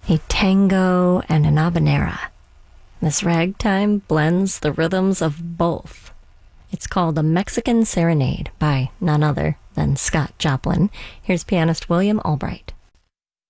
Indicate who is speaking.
Speaker 1: a tango and an habanera. This ragtime blends the rhythms of both. It's called a Mexican Serenade by none other than Scott Joplin. Here's pianist William Albright.